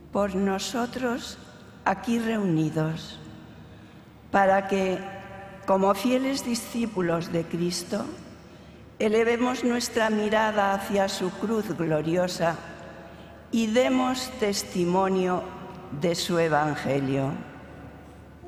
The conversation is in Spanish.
por nosotros aquí reunidos, para que, como fieles discípulos de Cristo, elevemos nuestra mirada hacia su cruz gloriosa y demos testimonio de su Evangelio.